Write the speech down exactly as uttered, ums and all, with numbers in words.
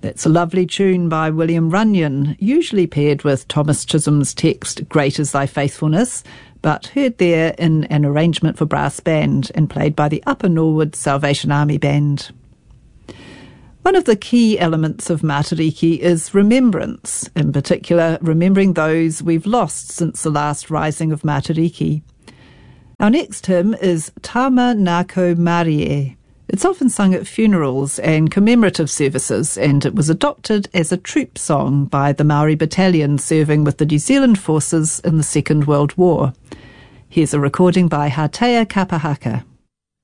That's a lovely tune by William Runyon, usually paired with Thomas Chisholm's text, Great is Thy Faithfulness, but heard there in an arrangement for brass band and played by the Upper Norwood Salvation Army Band. One of the key elements of Matariki is remembrance, in particular remembering those we've lost since the last rising of Matariki. Our next hymn is Tama Nako Marie. It's often sung at funerals and commemorative services, and it was adopted as a troop song by the Maori Battalion serving with the New Zealand forces in the Second World War. Here's a recording by Hatea Kapahaka.